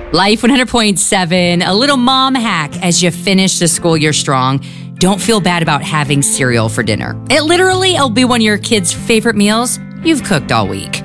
Life 100.7, a little mom hack as you finish the school year strong. Don't feel bad about having cereal for dinner. It literally will be one of your kids' favorite meals you've cooked all week.